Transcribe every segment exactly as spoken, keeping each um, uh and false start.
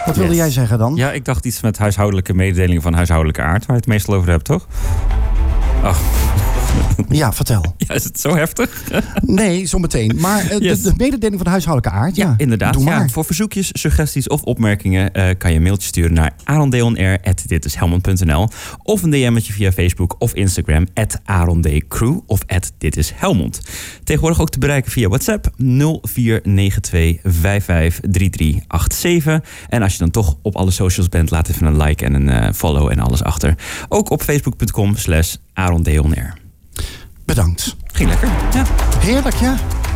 Wat wilde Yes. jij zeggen dan? Ja, ik dacht iets met huishoudelijke mededelingen van huishoudelijke aard, waar je het meestal over hebt, toch? Ach. Ja, vertel. Ja, is het zo heftig? Nee, zometeen. Maar uh, Yes. de, de mededeling van de huishoudelijke aard, ja. Ja, inderdaad. Doe maar. Ja, voor verzoekjes, suggesties of opmerkingen uh, kan je een mailtje sturen naar arondeonair at ditishhelmond punt n l of een D M'tje via Facebook of Instagram at arondcrew of at ditishhelmond. Tegenwoordig ook te bereiken via WhatsApp nul vier negen twee vijf vijf drie drie acht zeven. En als je dan toch op alle socials bent, laat even een like en een uh, follow en alles achter. Ook op facebook punt com slash arondeonair. Bedankt. Ging lekker. Ja. Heerlijk, ja.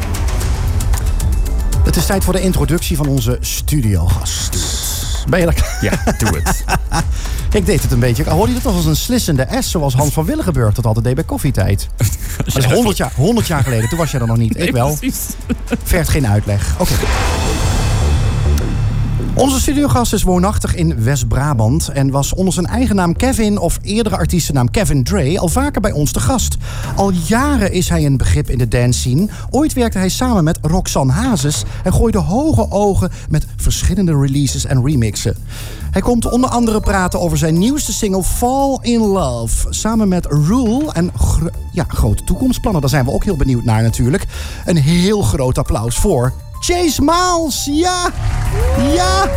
Het is tijd voor de introductie van onze studiogast. Ben je er? Ja, doe het. Ik deed het een beetje. Hoorde je dat als een slissende S, zoals Hans van Willigenburg dat altijd deed bij Koffietijd? Dat is honderd jaar, honderd jaar geleden. Toen was jij er nog niet. Nee, Ik wel. precies. Vergt geen uitleg. Oké. Okay. Onze studiogast is woonachtig in West-Brabant en was onder zijn eigen naam Kevin of eerdere artiestennaam Kevin Dre al vaker bij ons te gast. Al jaren is hij een begrip in de dance scene. Ooit werkte hij samen met Roxanne Hazes en gooide hoge ogen met verschillende releases en remixen. Hij komt onder andere praten over zijn nieuwste single Fall in Love. Samen met Rule en gro- ja, grote toekomstplannen. Daar zijn we ook heel benieuwd naar natuurlijk. Een heel groot applaus voor Chase Miles. Ja! Ja!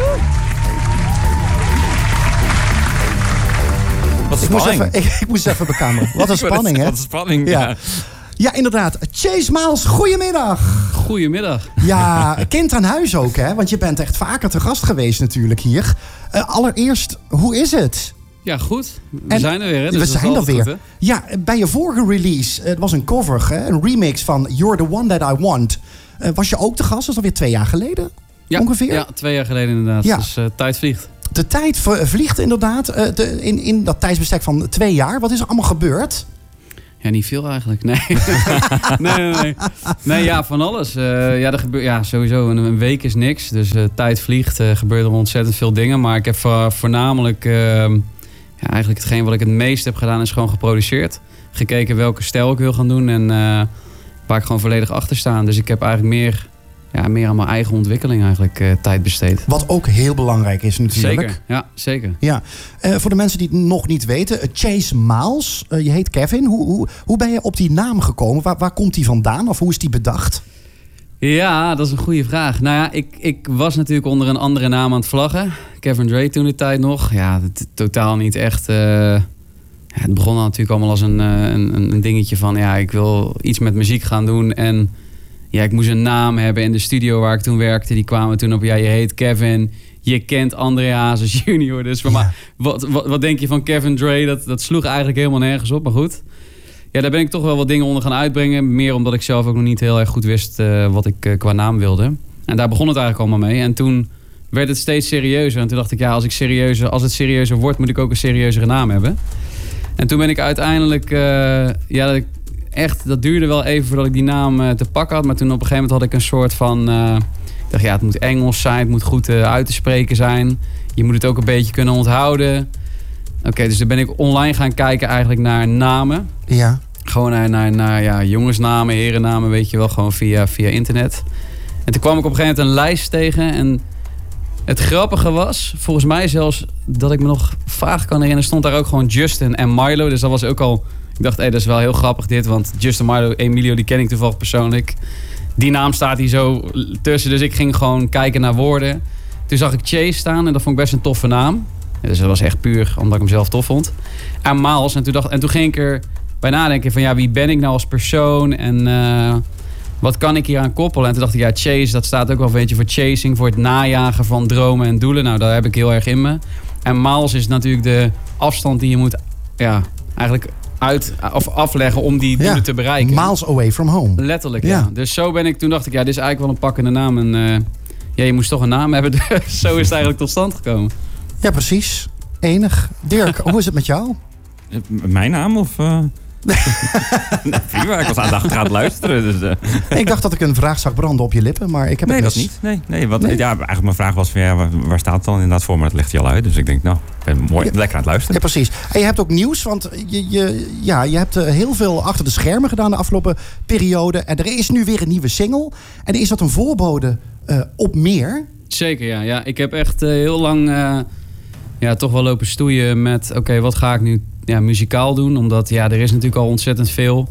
Wat Ik moest, spanning. even, ik, ik moest even bekameren. Wat een spanning, hè? Wat een spanning, Ja. ja. Ja, inderdaad. Chase Miles, goedemiddag. Goedemiddag. Ja, kind aan huis ook, hè? Want je bent echt vaker te gast geweest natuurlijk hier. Uh, allereerst, hoe is het? Ja, goed. We En zijn er weer, hè? Dus we dat is zijn er altijd weer. goed, hè? Ja, bij je vorige release, het was een cover, hè? Een remix van You're the One That I Want. Uh, was je ook te gast? Dat is alweer twee jaar geleden? Ja, ongeveer? Ja, twee jaar geleden inderdaad. Ja. Dus uh, tijd vliegt. De tijd v- vliegt inderdaad. Uh, de, in, in dat tijdsbestek van twee jaar. Wat is er allemaal gebeurd? Ja, niet veel eigenlijk. Nee, nee, nee, nee. Nee, ja, van alles. Uh, ja, er gebeurt, ja, sowieso. Een, een week is niks. Dus uh, tijd vliegt. Er uh, gebeuren er ontzettend veel dingen. Maar ik heb uh, voornamelijk... Uh, ja, eigenlijk hetgeen wat ik het meest heb gedaan is gewoon geproduceerd. Gekeken welke stijl ik wil gaan doen. En uh, waar ik gewoon volledig achter sta. Dus ik heb eigenlijk meer... Ja, meer aan mijn eigen ontwikkeling eigenlijk uh, tijd besteed. Wat ook heel belangrijk is natuurlijk. Zeker, ja, zeker. Ja. Uh, voor de mensen die het nog niet weten, uh, Chase Miles, uh, je heet Kevin. Hoe, hoe, hoe ben je op die naam gekomen? Waar, waar komt die vandaan of hoe is die bedacht? Ja, dat is een goede vraag. Nou ja, ik, ik was natuurlijk onder een andere naam aan het vlaggen. Kevin Dre toen de tijd nog. Ja, het, totaal niet echt... Uh, ja, het begon natuurlijk allemaal als een, een, een dingetje van... Ja, ik wil iets met muziek gaan doen en... Ja, ik moest een naam hebben in de studio waar ik toen werkte. Die kwamen toen op, ja, je heet Kevin. Je kent André Hazes junior. Dus Ja. maar, wat, wat, wat denk je van Kevin Dre? Dat, dat sloeg eigenlijk helemaal nergens op, maar goed. Ja, daar ben ik toch wel wat dingen onder gaan uitbrengen. Meer omdat ik zelf ook nog niet heel erg goed wist uh, wat ik uh, qua naam wilde. En daar begon het eigenlijk allemaal mee. En toen werd het steeds serieuzer. En toen dacht ik, ja, als, ik serieuzer, als het serieuzer wordt, moet ik ook een serieuzere naam hebben. En toen ben ik uiteindelijk... Uh, ja, dat ik, echt, dat duurde wel even voordat ik die naam uh, te pakken had. Maar toen op een gegeven moment had ik een soort van... Uh, ik dacht, ja, het moet Engels zijn. Het moet goed uh, uit te spreken zijn. Je moet het ook een beetje kunnen onthouden. Oké, okay, dus dan ben ik online gaan kijken eigenlijk naar namen. Ja. Gewoon naar, naar, naar ja, jongensnamen, herennamen, weet je wel. Gewoon via, via internet. En toen kwam ik op een gegeven moment een lijst tegen. En het grappige was, volgens mij zelfs... dat ik me nog vaag kan herinneren... stond daar ook gewoon Justin en Milo. Dus dat was ook al... Ik dacht, hé, hey, dat is wel heel grappig dit. Want Justin, Milo, Emilio, die ken ik toevallig persoonlijk. Die naam staat hier zo tussen. Dus ik ging gewoon kijken naar woorden. Toen zag ik Chase staan en dat vond ik best een toffe naam. Dus dat was echt puur omdat ik hem zelf tof vond. En Miles. En toen, dacht, en toen ging ik er bij nadenken van... ja, wie ben ik nou als persoon? En uh, wat kan ik hier aan koppelen? En toen dacht ik, ja, Chase, dat staat ook wel een beetje voor chasing. Voor het najagen van dromen en doelen. Nou, daar heb ik heel erg in me. En Miles is natuurlijk de afstand die je moet... ja, eigenlijk... uit of afleggen om die doelen ja, te bereiken. Miles away from home. Letterlijk, ja. ja. Dus zo ben ik, toen dacht ik, ja, dit is eigenlijk wel een pakkende naam. En uh, ja, je moest toch een naam hebben. Dus zo is het eigenlijk tot stand gekomen. Ja, precies. Enig. Dirk, hoe is het met jou? Mijn naam of... Uh... nee, prima, ik was aandachtig aan het luisteren. Dus, uh... ik dacht dat ik een vraag zag branden op je lippen, maar ik heb nee, het dat niet. Nee, nee, wat, nee? Ja, eigenlijk mijn vraag was van, ja, waar, waar staat het dan inderdaad voor? Maar dat legt hij al uit. Dus ik denk, nou, ik ben mooi, ja. lekker aan het luisteren. Ja, precies. En je hebt ook nieuws, want je, je, ja, je hebt heel veel achter de schermen gedaan de afgelopen periode. En er is nu weer een nieuwe single. En is dat een voorbode uh, op meer? Zeker, ja. ja. Ik heb echt uh, heel lang uh, ja, toch wel lopen stoeien met... oké, okay, wat ga ik nu ja, muzikaal doen? Omdat ja, er is natuurlijk al ontzettend veel.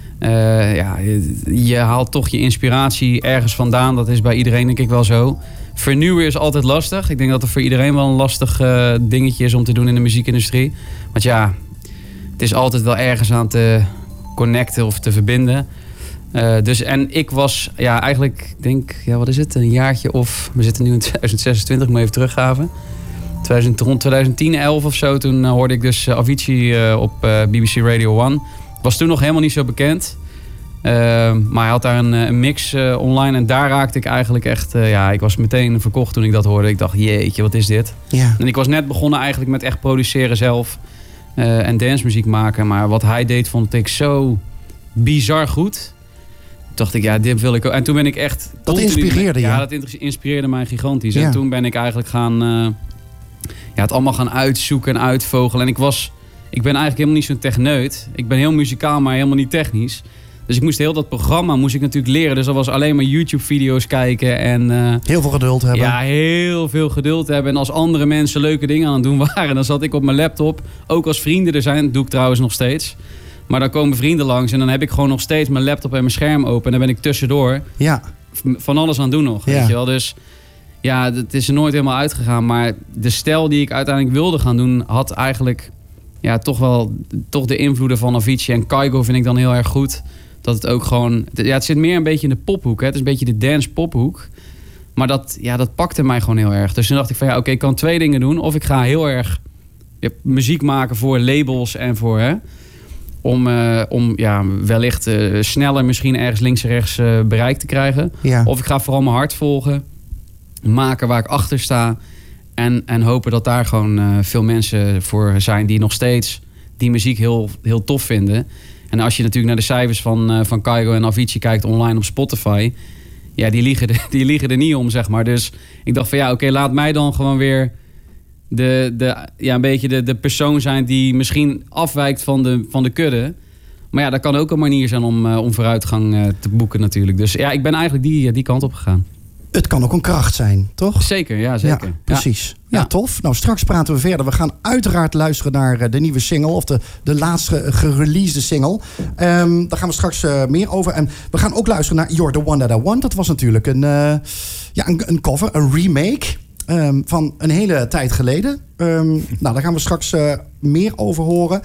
Uh, ja, je, je haalt toch je inspiratie ergens vandaan. Dat is bij iedereen denk ik wel zo. Vernieuwen is altijd lastig. Ik denk dat het voor iedereen wel een lastig uh, dingetje is om te doen in de muziekindustrie. Want ja, het is altijd wel ergens aan te connecten of te verbinden. Uh, dus en ik was ja eigenlijk, ik denk, ja wat is het, een jaartje of... we zitten nu in twintig zesentwintig, ik moet even teruggaven. twintig, rond twintig tien, elf of zo, toen uh, hoorde ik dus uh, Avicii uh, op uh, B B C Radio one. Was toen nog helemaal niet zo bekend. Uh, maar hij had daar een, een mix uh, online en daar raakte ik eigenlijk echt... Uh, ja, ik was meteen verkocht toen ik dat hoorde. Ik dacht, jeetje, wat is dit? Ja. En ik was net begonnen eigenlijk met echt produceren zelf uh, en dancemuziek maken. Maar wat hij deed vond ik zo bizar goed. Toen dacht ik, ja, dit wil ik ook. En toen ben ik echt... Dat inspireerde je? Ja, dat inspireerde mij gigantisch. Ja. En toen ben ik eigenlijk gaan... Uh, ja, het allemaal gaan uitzoeken en uitvogelen. En ik was... Ik ben eigenlijk helemaal niet zo'n techneut. Ik ben heel muzikaal, maar helemaal niet technisch. Dus ik moest heel dat programma moest ik natuurlijk leren. Dus dat was alleen maar YouTube-video's kijken. En, uh, heel veel geduld hebben. Ja, heel veel geduld hebben. En als andere mensen leuke dingen aan het doen waren... dan zat ik op mijn laptop. Ook als vrienden er zijn. Dat doe ik trouwens nog steeds. Maar dan komen vrienden langs. En dan heb ik gewoon nog steeds mijn laptop en mijn scherm open. En dan ben ik tussendoor ja. van alles aan het doen nog. Ja. Weet je wel? Dus ja, het is er nooit helemaal uitgegaan. Maar de stijl die ik uiteindelijk wilde gaan doen... had eigenlijk ja, toch wel toch de invloeden van Avicii. En Kygo vind ik dan heel erg goed... Dat het ook gewoon... Ja, het zit meer een beetje in de pophoek. Hè? Het is een beetje de dance-pophoek. Maar dat, ja, dat pakte mij gewoon heel erg. Dus toen dacht ik van ja, oké, okay, ik kan twee dingen doen. Of ik ga heel erg ja, muziek maken voor labels en voor... Hè, om uh, om ja, wellicht uh, sneller misschien ergens links en rechts uh, bereik te krijgen. Ja. Of ik ga vooral mijn hart volgen. Maken waar ik achter sta. En, en hopen dat daar gewoon uh, veel mensen voor zijn die nog steeds die muziek heel, heel tof vinden. En als je natuurlijk naar de cijfers van, uh, van Kygo en Avicii kijkt online op Spotify... ja, die liegen, er, die liegen er niet om, zeg maar. Dus ik dacht van ja, oké, okay, laat mij dan gewoon weer... De, de, ja, een beetje de, de persoon zijn die misschien afwijkt van de, van de kudde. Maar ja, dat kan ook een manier zijn om, uh, om vooruitgang uh, te boeken natuurlijk. Dus ja, ik ben eigenlijk die, die kant op gegaan. Het kan ook een kracht zijn, toch? Zeker, ja, zeker. Ja, precies. Ja. ja, ja. tof. Nou, straks praten we verder. We gaan uiteraard luisteren naar de nieuwe single... of de, de laatste gereleasede single. Um, daar gaan we straks uh, meer over. En we gaan ook luisteren naar You're the One That I Want. Dat was natuurlijk een, uh, ja, een, een cover, een remake... Um, van een hele tijd geleden. Um, nou, daar gaan we straks uh, meer over horen.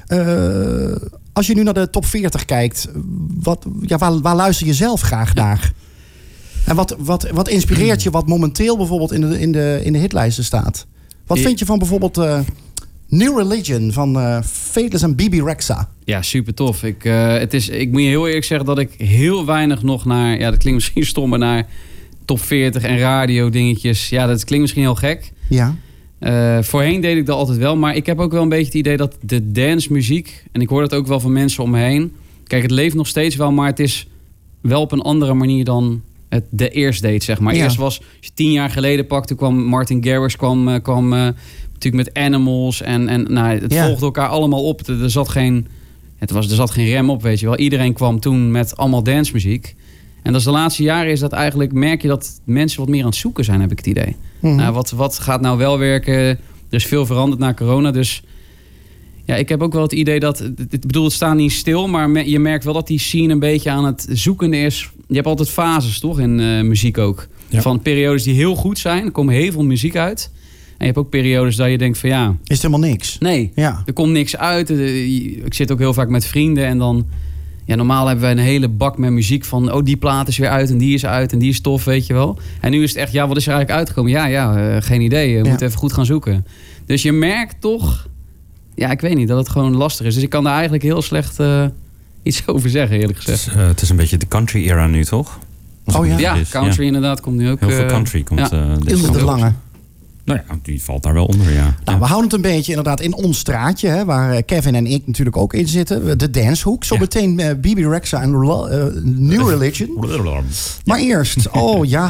Uh, als je nu naar de top veertig kijkt... Wat, ja, waar, waar luister je zelf graag naar? En wat, wat, wat inspireert je wat momenteel bijvoorbeeld in de, in de, in de hitlijsten staat? Wat vind je van bijvoorbeeld uh, New Religion van uh, Faithless en B B Rexha? Ja, super tof. Ik, uh, het is, ik moet je heel eerlijk zeggen dat ik heel weinig nog naar... Ja, dat klinkt misschien stom, maar naar top veertig en radio dingetjes. Ja, dat klinkt misschien heel gek. Ja. Uh, voorheen deed ik dat altijd wel. Maar ik heb ook wel een beetje het idee dat de dancemuziek... en ik hoor dat ook wel van mensen om me heen... Kijk, het leeft nog steeds wel, maar het is wel op een andere manier dan... Het de eerst deed, zeg maar. Ja. Eerst was, als je tien jaar geleden pakte, kwam Martin Garrix kwam, uh, kwam uh, natuurlijk met Animals en, en nou, het ja. volgde elkaar allemaal op. Er, er zat geen, het was, er zat geen rem op, weet je wel. Iedereen kwam toen met allemaal dancemuziek. En dat is de laatste jaren is dat eigenlijk, merk je dat mensen wat meer aan het zoeken zijn, heb ik het idee. Mm-hmm. Nou, wat, wat gaat nou wel werken? Er is veel veranderd na corona, dus ja, ik heb ook wel het idee dat... Ik bedoel, het staat niet stil, maar je merkt wel dat die scene een beetje aan het zoekende is. Je hebt altijd fases, toch, in uh, muziek ook. Ja. Van periodes die heel goed zijn. Er komt heel veel muziek uit. En je hebt ook periodes dat je denkt van ja... Is het helemaal niks? Nee, ja. Er komt niks uit. Ik zit ook heel vaak met vrienden en dan... Ja, normaal hebben wij een hele bak met muziek van... oh, die plaat is weer uit en die is uit en die is tof, weet je wel. En nu is het echt, ja, wat is er eigenlijk uitgekomen? Ja, ja, uh, geen idee. We ja. moeten even goed gaan zoeken. Dus je merkt toch... Ja, ik weet niet, dat het gewoon lastig is. Dus ik kan daar eigenlijk heel slecht uh, iets over zeggen, eerlijk gezegd. Het is, uh, het is een beetje de country era nu, toch? Als oh ja, ja is. country ja. inderdaad komt nu ook. Heel veel uh, country komt. Ja. Uh, Ilse de Lange. Nou ja, die valt daar wel onder, ja. Nou, ja. we houden het een beetje inderdaad in ons straatje, hè, waar Kevin en ik natuurlijk ook in zitten. De dancehoek. Zo ja. meteen uh, B B Rexha en uh, New Religion. Maar eerst, oh ja...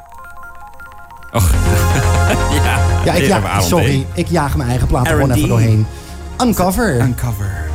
Och. ja, ja, ik ja, sorry. Ik jaag mijn eigen plaat er gewoon even doorheen. Uncover. Uncover.